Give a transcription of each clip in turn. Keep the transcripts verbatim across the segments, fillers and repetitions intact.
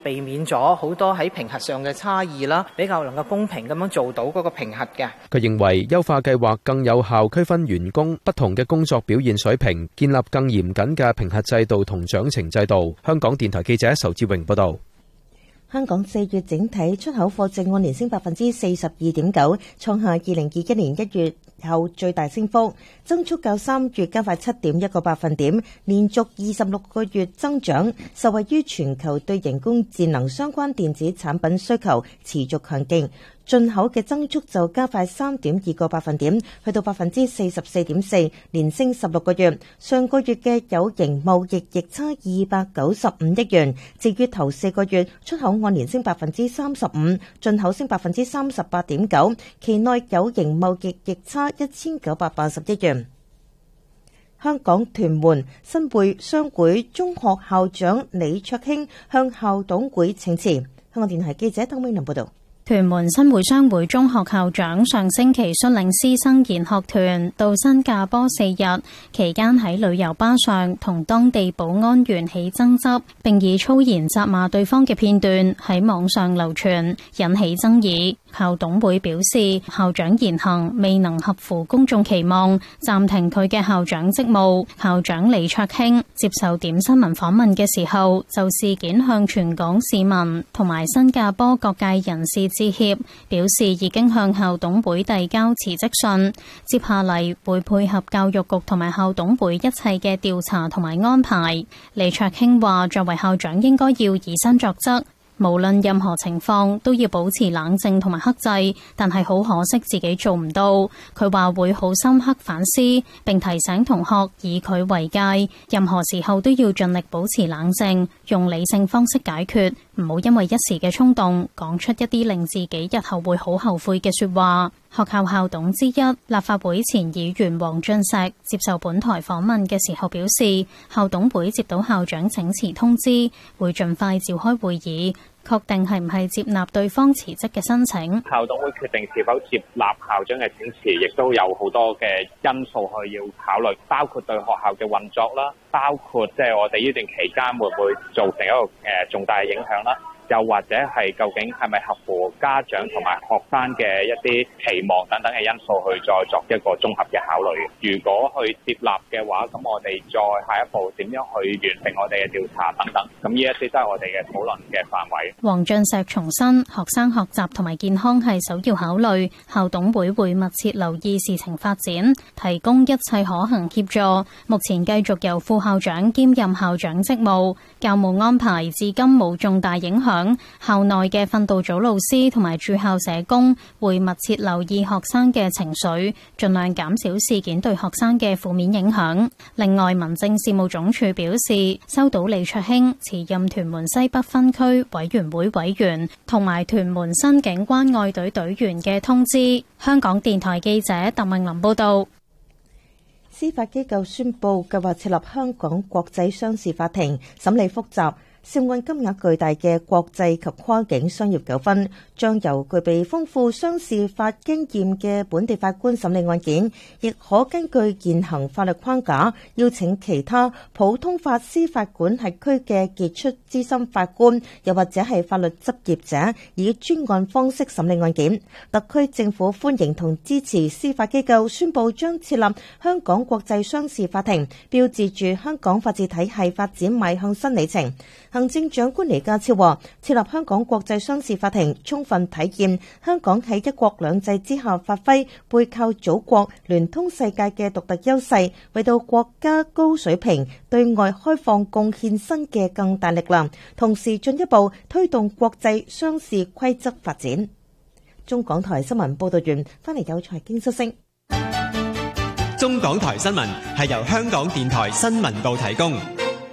避免咗好多喺評核上嘅差異啦，比較能夠公平咁樣做到嗰個評核嘅。 佢認為優化計劃更有效區分員工不同嘅工作表現水平，建立更嚴謹嘅評核制度同獎懲制度。香港電台記者仇志榮報道。 香港四月整體出口貨值按年升百分之四十二點九，創下二零二一年一月後最大升幅，增速較三月加快七點一個百分點，連續二十六個月增長，受惠於全球對人工智能相關電子產品需求持續強勁。進口嘅增速就加快三點二個百分點，去到百分之四十四點四，連升十六個月。上個月嘅有形貿易逆差二百九十五億元，至於頭四個月出口按年升百分之三十五，進口升百分之三十八點九，期內有形貿易逆差一千九百八十億元。香港屯門新會商會中學校長李卓興向校董會請辭。香港電台記者鄧美琳報道。 屯門新會商會中學校長上星期率領師生研學團到新加坡四日，期間喺旅遊巴上同當地保安員起爭執，並以粗言責罵對方嘅片段喺網上流傳，引起爭議。校董會表示，校長言行未能合乎公眾期望，暫停佢嘅校長職務。校長李卓興接受點新聞訪問嘅時候，就事件向全港市民同埋新加坡各界人士致歉，表示已經向校董會遞交辭職信，接下嚟會配合教育局同埋校董會一切嘅調查同埋安排。李卓興話，作為校長應該要以身作則，無論任何情況都要保持冷靜同埋克制，但係好可惜自己做唔到。佢話會好深刻反思，並提醒同學以佢為戒，任何時候都要盡力保持冷靜，用理性方式解決，唔好因為一時嘅衝動講出一啲令自己日後會好後悔嘅說話。學校校董之一、立法會前議員黃俊碩接受本台訪問嘅時候表示，校董會接到校長請辭通知，會盡快召開會議，確定係唔係接納對方辭職嘅申請。 校董會決定是否接納校長嘅請辭，亦都有好多嘅因素去要考慮，包括對學校嘅運作啦，包括即係我哋呢段期間會唔會造成一個誒重大嘅影響啦。又或者係究竟係咪合乎家長同埋學生嘅一啲期望等等嘅因素去再作一個綜合嘅考慮。如果去接納嘅話，咁我哋再下一步點樣去完成我哋嘅調查等等。咁呢一啲都係我哋嘅討論嘅範圍。 黃俊碩重申，學生學習同埋健康係首要考慮，校董會會密切留意事情發展，提供一切可行協助。目前繼續由副校長兼任校長職務，教務安排至今冇重大影響。校內嘅訓導組老師同埋駐校社工會密切留意學生嘅情緒，盡量減少事件對學生嘅負面影響。另外，民政事務總署表示，收到李卓興辭任屯門西北分區委員會委員同埋屯門新警關愛隊隊員嘅通知。香港電台記者鄧詠琳報道。 司法機構宣布計劃設立香港國際商事法庭，審理複雜涉案金額巨大嘅國際及跨境商業糾紛，將由具備豐富商事法經驗嘅本地法官審理案件，亦可根據現行法律框架，邀請其他普通法司法管轄區嘅傑出資深法官，又或者係法律執業者，以專案方式審理案件。特區政府歡迎同支持司法機構宣布將設立香港國際商事法庭，標誌住香港法治體系發展邁向新里程。行政長官李家超話，設立香港國際商事法庭，充分體現香港喺一國兩制之下發揮背靠祖國、聯通世界嘅獨特優勢，為到國家高水平對外開放貢獻新嘅更大力量，同時進一步推動國際商事規則發展。中港台新聞報道完，翻嚟有財經消息。 中港台新聞係由香港電台新聞部提供。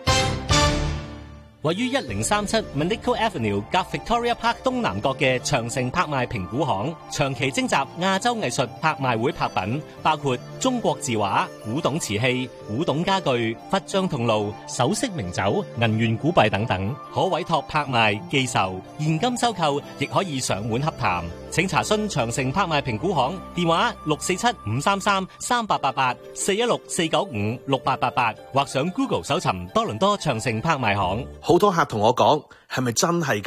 位於一零三七 Manico Avenue 夾 Victoria Park 東南角嘅長城拍賣評估行，長期徵集亞洲藝術拍賣會拍品，包括中國字畫、古董瓷器、古董家具、佛像銅爐、首飾名酒、銀元古幣等等，可委託拍賣、寄售、現金收購，亦可以上門洽談。請查詢長城拍賣評估行電話六四七五三三三八八八四一六四九五六八八八，或上 Google 搜尋多倫多長城拍賣行。 好多客同我講，係咪真係